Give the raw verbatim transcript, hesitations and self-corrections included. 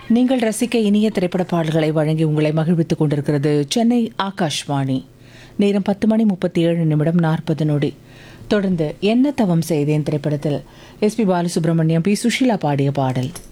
நீங்கள் ரசிக்க இனிய திரைப்பட பாடல்களை வழங்கி உங்களை மகிழ்வித்துக் கொண்டிருக்கிறது சென்னை ஆகாஷ்வாணி. நேரம் பத்து மணி முப்பத்தி ஏழு நிமிடம் நாற்பது நொடி. தொடர்ந்து என்ன தவம் செய்தேன் திரைப்படத்தில் S B Balasubramaniam, B Sushila பாடிய பாடல்.